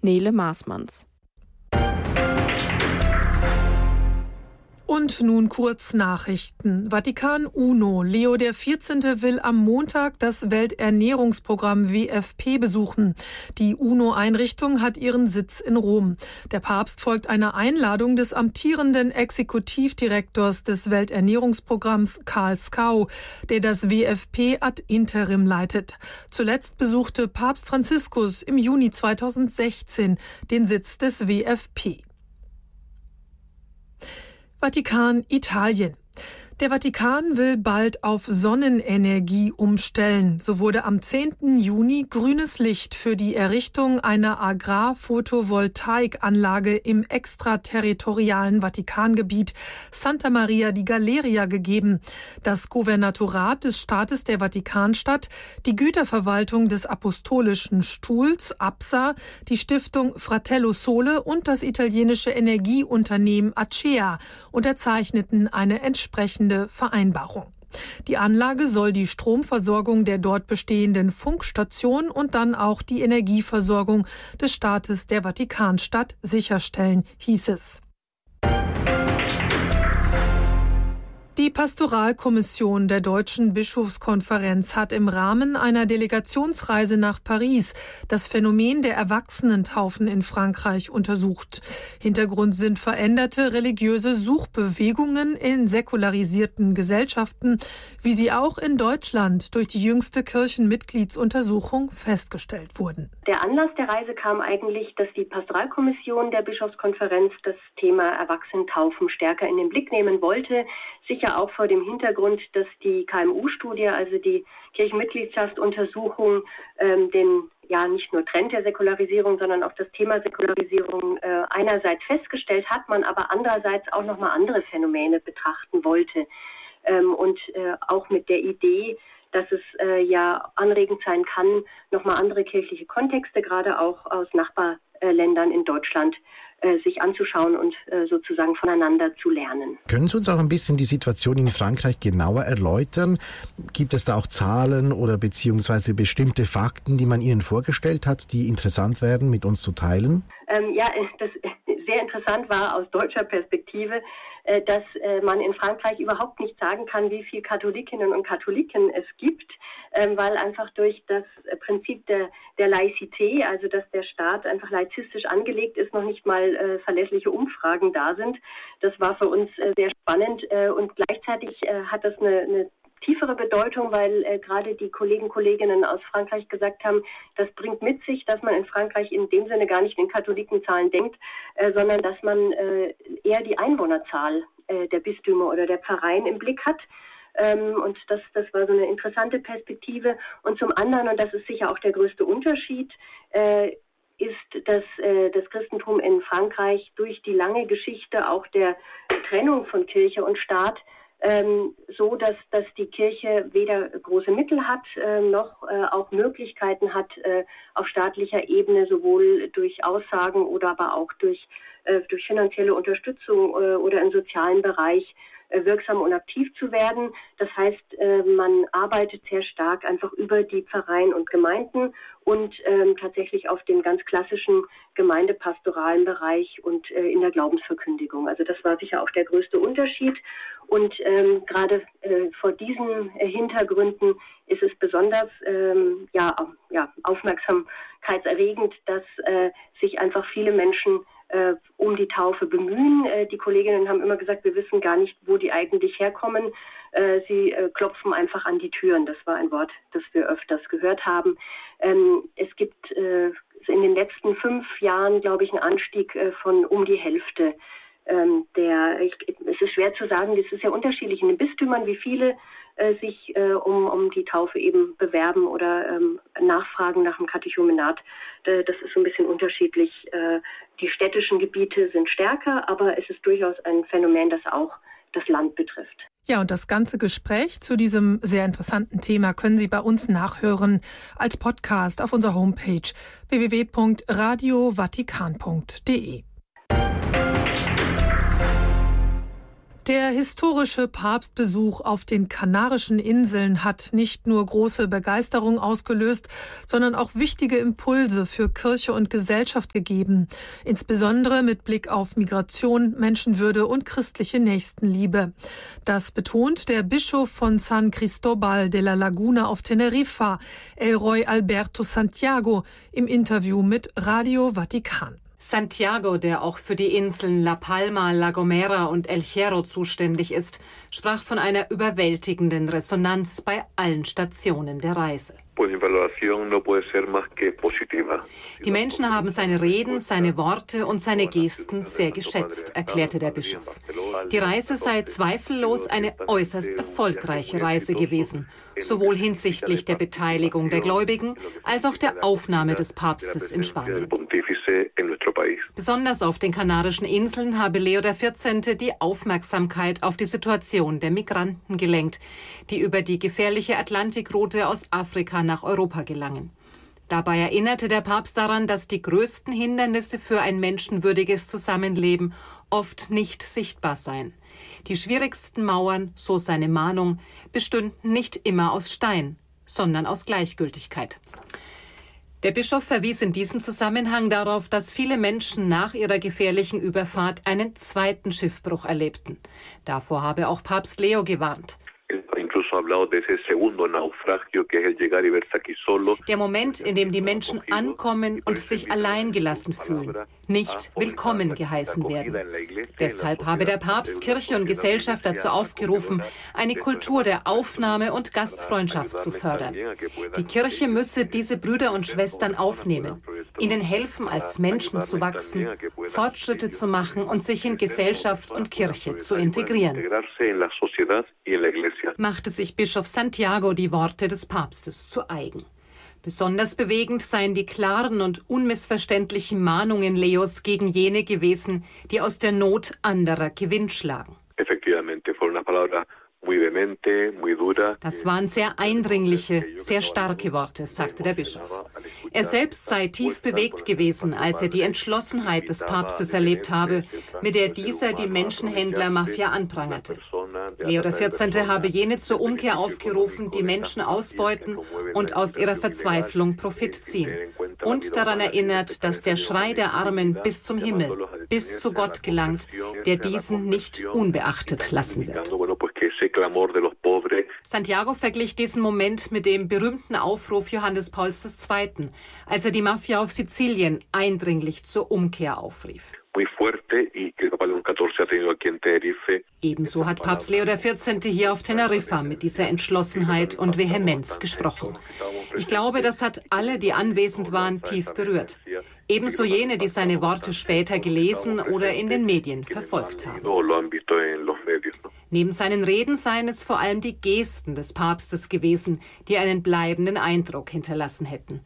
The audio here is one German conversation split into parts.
Nele Maasmanns. Und nun kurz Nachrichten. Vatikan UNO. Leo XIV. Will am Montag das Welternährungsprogramm WFP besuchen. Die UNO-Einrichtung hat ihren Sitz in Rom. Der Papst folgt einer Einladung des amtierenden Exekutivdirektors des Welternährungsprogramms Karl Skau, der das WFP ad interim leitet. Zuletzt besuchte Papst Franziskus im Juni 2016 den Sitz des WFP. Vatikan, Italien. Der Vatikan will bald auf Sonnenenergie umstellen. So wurde am 10. Juni grünes Licht für die Errichtung einer Agrarphotovoltaikanlage im extraterritorialen Vatikangebiet Santa Maria di Galeria gegeben. Das Gouvernatorat des Staates der Vatikanstadt, die Güterverwaltung des Apostolischen Stuhls APSA, die Stiftung Fratello Sole und das italienische Energieunternehmen Acea unterzeichneten eine entsprechende Vereinbarung. Die Anlage soll die Stromversorgung der dort bestehenden Funkstation und dann auch die Energieversorgung des Staates der Vatikanstadt sicherstellen, hieß es. Die Pastoralkommission der Deutschen Bischofskonferenz hat im Rahmen einer Delegationsreise nach Paris das Phänomen der Erwachsenentaufen in Frankreich untersucht. Hintergrund sind veränderte religiöse Suchbewegungen in säkularisierten Gesellschaften, wie sie auch in Deutschland durch die jüngste Kirchenmitgliedsuntersuchung festgestellt wurden. Der Anlass der Reise kam eigentlich, dass die Pastoralkommission der Bischofskonferenz das Thema Erwachsenentaufen stärker in den Blick nehmen wollte. Sicher auch vor dem Hintergrund, dass die KMU-Studie, also die Kirchenmitgliedschaftsuntersuchung, nicht nur Trend der Säkularisierung, sondern auch das Thema Säkularisierung einerseits festgestellt hat, man aber andererseits auch nochmal andere Phänomene betrachten wollte. Auch mit der Idee, dass es anregend sein kann, nochmal andere kirchliche Kontexte, gerade auch aus Nachbarländern in Deutschland, sich anzuschauen und sozusagen voneinander zu lernen. Können Sie uns auch ein bisschen die Situation in Frankreich genauer erläutern? Gibt es da auch Zahlen oder beziehungsweise bestimmte Fakten, die man Ihnen vorgestellt hat, die interessant wären, mit uns zu teilen? Das sehr interessant war aus deutscher Perspektive, dass man in Frankreich überhaupt nicht sagen kann, wie viele Katholikinnen und Katholiken es gibt, weil einfach durch das Prinzip der Laizität, also dass der Staat einfach laizistisch angelegt ist, noch nicht mal verlässliche Umfragen da sind. Das war für uns sehr spannend und gleichzeitig hat das eine tiefere Bedeutung, weil gerade die Kolleginnen aus Frankreich gesagt haben, das bringt mit sich, dass man in Frankreich in dem Sinne gar nicht in Katholikenzahlen denkt, sondern dass man eher die Einwohnerzahl der Bistümer oder der Pfarreien im Blick hat. Und das war so eine interessante Perspektive. Und zum anderen, und das ist sicher auch der größte Unterschied, ist, dass das Christentum in Frankreich durch die lange Geschichte auch der Trennung von Kirche und Staat so, dass die Kirche weder große Mittel hat, noch auch Möglichkeiten hat, auf staatlicher Ebene sowohl durch Aussagen oder aber auch durch finanzielle Unterstützung oder im sozialen Bereich wirksam und aktiv zu werden. Das heißt, man arbeitet sehr stark einfach über die Pfarreien und Gemeinden und tatsächlich auf den ganz klassischen gemeindepastoralen Bereich und in der Glaubensverkündigung. Also das war sicher auch der größte Unterschied. Und gerade vor diesen Hintergründen ist es besonders aufmerksamkeitserregend, dass sich einfach viele Menschen um die Taufe bemühen. Die Kolleginnen haben immer gesagt, wir wissen gar nicht, wo die eigentlich herkommen. Sie klopfen einfach an die Türen. Das war ein Wort, das wir öfters gehört haben. Es gibt in den letzten 5 Jahren, glaube ich, einen Anstieg von um die Hälfte. Es ist schwer zu sagen, das ist ja unterschiedlich in den Bistümern, wie viele sich um die Taufe eben bewerben oder nachfragen nach dem Katechumenat. Das ist so ein bisschen unterschiedlich. Die städtischen Gebiete sind stärker, aber es ist durchaus ein Phänomen, das auch das Land betrifft. Ja, und das ganze Gespräch zu diesem sehr interessanten Thema können Sie bei uns nachhören als Podcast auf unserer Homepage www.radiovatikan.de. Der historische Papstbesuch auf den Kanarischen Inseln hat nicht nur große Begeisterung ausgelöst, sondern auch wichtige Impulse für Kirche und Gesellschaft gegeben, insbesondere mit Blick auf Migration, Menschenwürde und christliche Nächstenliebe. Das betont der Bischof von San Cristóbal de la Laguna auf Teneriffa, Elroy Alberto Santiago, im Interview mit Radio Vatikan. Santiago, der auch für die Inseln La Palma, La Gomera und El Hierro zuständig ist, sprach von einer überwältigenden Resonanz bei allen Stationen der Reise. Die Menschen haben seine Reden, seine Worte und seine Gesten sehr geschätzt, erklärte der Bischof. Die Reise sei zweifellos eine äußerst erfolgreiche Reise gewesen, sowohl hinsichtlich der Beteiligung der Gläubigen als auch der Aufnahme des Papstes in Spanien. Besonders auf den Kanarischen Inseln habe Leo XIV. Die Aufmerksamkeit auf die Situation der Migranten gelenkt, die über die gefährliche Atlantikroute aus Afrika nach Europa gelangen. Dabei erinnerte der Papst daran, dass die größten Hindernisse für ein menschenwürdiges Zusammenleben oft nicht sichtbar seien. Die schwierigsten Mauern, so seine Mahnung, bestünden nicht immer aus Stein, sondern aus Gleichgültigkeit. Der Bischof verwies in diesem Zusammenhang darauf, dass viele Menschen nach ihrer gefährlichen Überfahrt einen zweiten Schiffbruch erlebten. Davor habe auch Papst Leo gewarnt. Der Moment, in dem die Menschen ankommen und sich allein gelassen fühlen, nicht willkommen geheißen werden. Deshalb habe der Papst Kirche und Gesellschaft dazu aufgerufen, eine Kultur der Aufnahme und Gastfreundschaft zu fördern. Die Kirche müsse diese Brüder und Schwestern aufnehmen, ihnen helfen, als Menschen zu wachsen, Fortschritte zu machen und sich in Gesellschaft und Kirche zu integrieren. Machte sich Bischof Santiago die Worte des Papstes zu eigen. Besonders bewegend seien die klaren und unmissverständlichen Mahnungen Leos gegen jene gewesen, die aus der Not anderer Gewinn schlagen. Das waren sehr eindringliche, sehr starke Worte, sagte der Bischof. Er selbst sei tief bewegt gewesen, als er die Entschlossenheit des Papstes erlebt habe, mit der dieser die Menschenhändler-Mafia anprangerte. Leo XIV. Habe jene zur Umkehr aufgerufen, die Menschen ausbeuten und aus ihrer Verzweiflung Profit ziehen. Und daran erinnert, dass der Schrei der Armen bis zum Himmel, bis zu Gott gelangt, der diesen nicht unbeachtet lassen wird. Santiago verglich diesen Moment mit dem berühmten Aufruf Johannes Pauls II., als er die Mafia auf Sizilien eindringlich zur Umkehr aufrief. Ebenso hat Papst Leo XIV. Hier auf Teneriffa mit dieser Entschlossenheit und Vehemenz gesprochen. Ich glaube, das hat alle, die anwesend waren, tief berührt. Ebenso jene, die seine Worte später gelesen oder in den Medien verfolgt haben. Neben seinen Reden seien es vor allem die Gesten des Papstes gewesen, die einen bleibenden Eindruck hinterlassen hätten.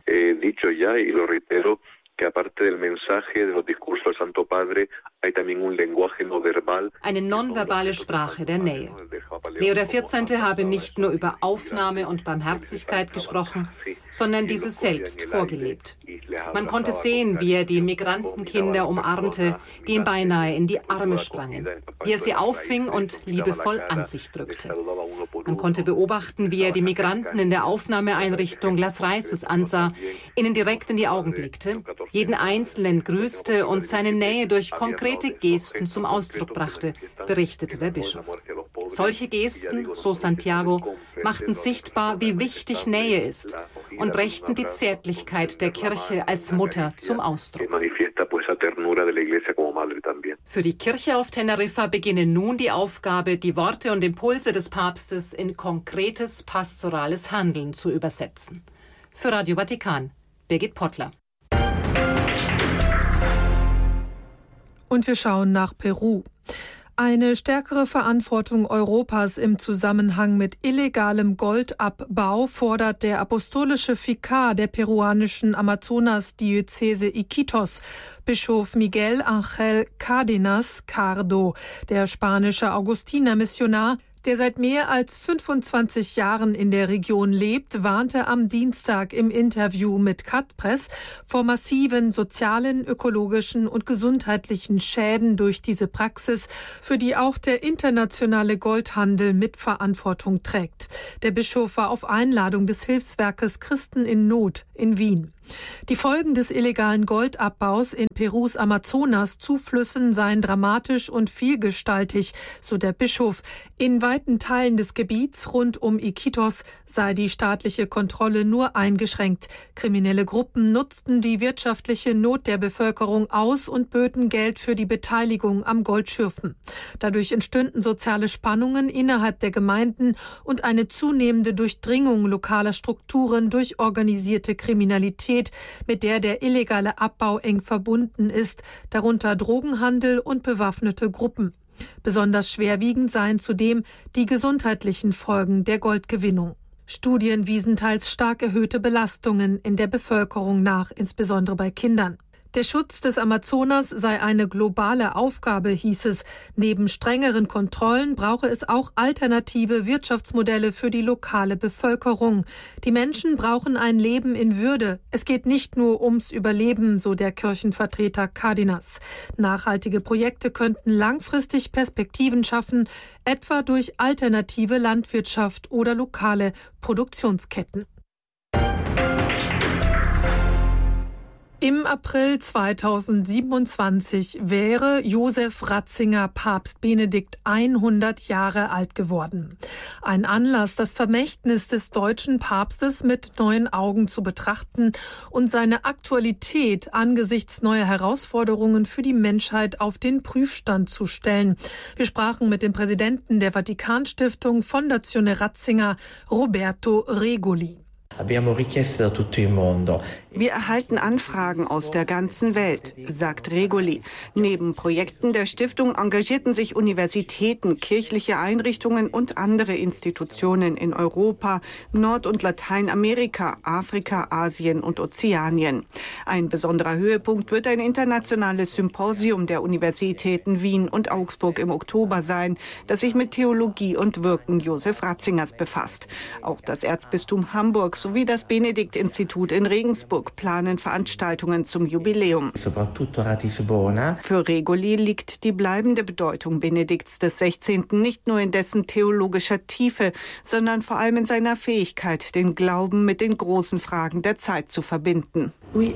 Eine nonverbale Sprache der Nähe. Leo XIV. Habe nicht nur über Aufnahme und Barmherzigkeit gesprochen, sondern diese selbst vorgelebt. Man konnte sehen, wie er die Migrantenkinder umarmte, die ihm beinahe in die Arme sprangen, wie er sie auffing und liebevoll an sich drückte. Man konnte beobachten, wie er die Migranten in der Aufnahmeeinrichtung Las Raíces ansah, ihnen direkt in die Augen blickte, jeden Einzelnen grüßte und seine Nähe durch konkrete Gesten zum Ausdruck brachte, berichtete der Bischof. Solche Gesten, so Santiago, machten sichtbar, wie wichtig Nähe ist und brächten die Zärtlichkeit der Kirche als Mutter zum Ausdruck. Für die Kirche auf Teneriffa beginne nun die Aufgabe, die Worte und Impulse des Papstes in konkretes pastorales Handeln zu übersetzen. Für Radio Vatikan, Birgit Pottler. Und wir schauen nach Peru. Eine stärkere Verantwortung Europas im Zusammenhang mit illegalem Goldabbau fordert der apostolische Vikar der peruanischen Amazonas-Diözese Iquitos, Bischof Miguel Ángel Cárdenas Cardo. Der spanische Augustinermissionar der seit mehr als 25 Jahren in der Region lebt, warnte am Dienstag im Interview mit Cut-Press vor massiven sozialen, ökologischen und gesundheitlichen Schäden durch diese Praxis, für die auch der internationale Goldhandel Mitverantwortung trägt. Der Bischof war auf Einladung des Hilfswerkes Christen in Not in Wien. Die Folgen des illegalen Goldabbaus in Perus Amazonas-Zuflüssen seien dramatisch und vielgestaltig, so der Bischof. In weiten Teilen des Gebiets rund um Iquitos sei die staatliche Kontrolle nur eingeschränkt. Kriminelle Gruppen nutzten die wirtschaftliche Not der Bevölkerung aus und böten Geld für die Beteiligung am Goldschürfen. Dadurch entstünden soziale Spannungen innerhalb der Gemeinden und eine zunehmende Durchdringung lokaler Strukturen durch organisierte Kriminalität, mit der der illegale Abbau eng verbunden ist, darunter Drogenhandel und bewaffnete Gruppen. Besonders schwerwiegend seien zudem die gesundheitlichen Folgen der Goldgewinnung. Studien wiesen teils stark erhöhte Belastungen in der Bevölkerung nach, insbesondere bei Kindern. Der Schutz des Amazonas sei eine globale Aufgabe, hieß es. Neben strengeren Kontrollen brauche es auch alternative Wirtschaftsmodelle für die lokale Bevölkerung. Die Menschen brauchen ein Leben in Würde. Es geht nicht nur ums Überleben, so der Kirchenvertreter Cardenas. Nachhaltige Projekte könnten langfristig Perspektiven schaffen, etwa durch alternative Landwirtschaft oder lokale Produktionsketten. Im April 2027 wäre Josef Ratzinger Papst Benedikt 100 Jahre alt geworden. Ein Anlass, das Vermächtnis des deutschen Papstes mit neuen Augen zu betrachten und seine Aktualität angesichts neuer Herausforderungen für die Menschheit auf den Prüfstand zu stellen. Wir sprachen mit dem Präsidenten der Vatikanstiftung Fondazione Ratzinger, Roberto Regoli. Wir erhalten Anfragen aus der ganzen Welt, sagt Regoli. Neben Projekten der Stiftung engagierten sich Universitäten, kirchliche Einrichtungen und andere Institutionen in Europa, Nord- und Lateinamerika, Afrika, Asien und Ozeanien. Ein besonderer Höhepunkt wird ein internationales Symposium der Universitäten Wien und Augsburg im Oktober sein, das sich mit Theologie und Wirken Josef Ratzingers befasst. Auch das Erzbistum Hamburg sowie das Benedikt-Institut in Regensburg planen Veranstaltungen zum Jubiläum. Für Regoli liegt die bleibende Bedeutung Benedikts XVI. Nicht nur in dessen theologischer Tiefe, sondern vor allem in seiner Fähigkeit, den Glauben mit den großen Fragen der Zeit zu verbinden.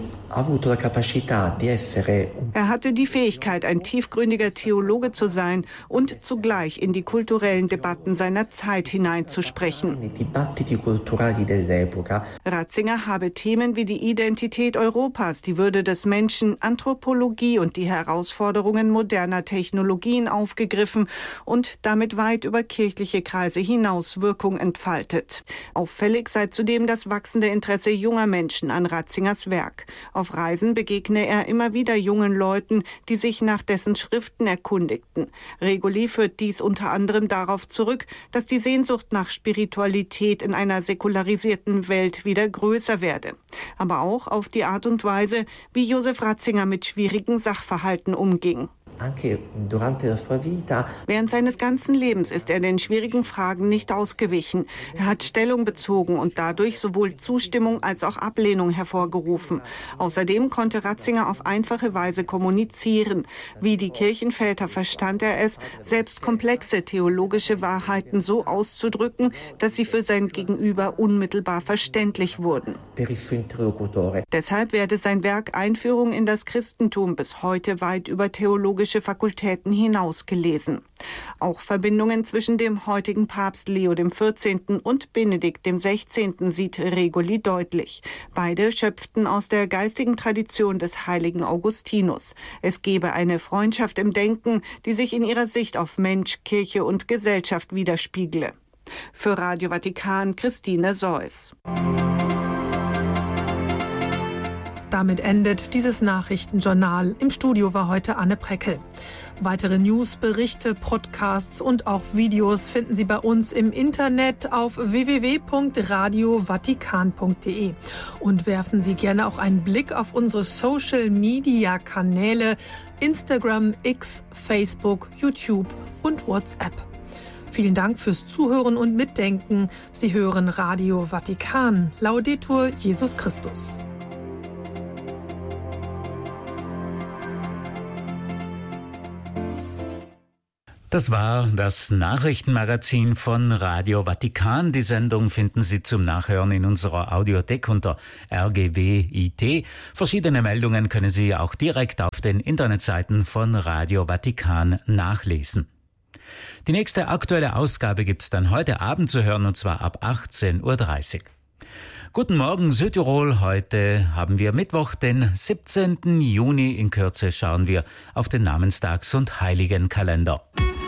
Er hatte die Fähigkeit, ein tiefgründiger Theologe zu sein und zugleich in die kulturellen Debatten seiner Zeit hineinzusprechen. Ratzinger habe Themen wie die Identität Europas, die Würde des Menschen, Anthropologie und die Herausforderungen moderner Technologien aufgegriffen und damit weit über kirchliche Kreise hinaus Wirkung entfaltet. Auffällig sei zudem das wachsende Interesse junger Menschen an Ratzingers Werk. Auf Reisen begegne er immer wieder jungen Leuten, die sich nach dessen Schriften erkundigten. Regoli führt dies unter anderem darauf zurück, dass die Sehnsucht nach Spiritualität in einer säkularisierten Welt wieder größer werde. Aber auch auf die Art und Weise, wie Josef Ratzinger mit schwierigen Sachverhalten umging. Während seines ganzen Lebens ist er den schwierigen Fragen nicht ausgewichen. Er hat Stellung bezogen und dadurch sowohl Zustimmung als auch Ablehnung hervorgerufen. Außerdem konnte Ratzinger auf einfache Weise kommunizieren. Wie die Kirchenväter verstand er es, selbst komplexe theologische Wahrheiten so auszudrücken, dass sie für sein Gegenüber unmittelbar verständlich wurden. Deshalb werde sein Werk Einführung in das Christentum bis heute weit über theologische Fakultäten hinaus gelesen. Auch Verbindungen zwischen dem heutigen Papst Leo XIV. Und Benedikt XVI. Sieht Regoli deutlich. Beide schöpften aus der geistigen Tradition des heiligen Augustinus. Es gebe eine Freundschaft im Denken, die sich in ihrer Sicht auf Mensch, Kirche und Gesellschaft widerspiegle. Für Radio Vatikan, Christine Seuss. Damit endet dieses Nachrichtenjournal. Im Studio war heute Anne Preckel. Weitere News, Berichte, Podcasts und auch Videos finden Sie bei uns im Internet auf www.radiovatikan.de. Und werfen Sie gerne auch einen Blick auf unsere Social-Media-Kanäle Instagram, X, Facebook, YouTube und WhatsApp. Vielen Dank fürs Zuhören und Mitdenken. Sie hören Radio Vatikan. Laudetur Jesus Christus. Das war das Nachrichtenmagazin von Radio Vatikan. Die Sendung finden Sie zum Nachhören in unserer Audiothek unter RGW.it. Verschiedene Meldungen können Sie auch direkt auf den Internetseiten von Radio Vatikan nachlesen. Die nächste aktuelle Ausgabe gibt's dann heute Abend zu hören, und zwar ab 18:30 Uhr. Guten Morgen Südtirol, heute haben wir Mittwoch, den 17. Juni. In Kürze schauen wir auf den Namenstags- und Heiligenkalender.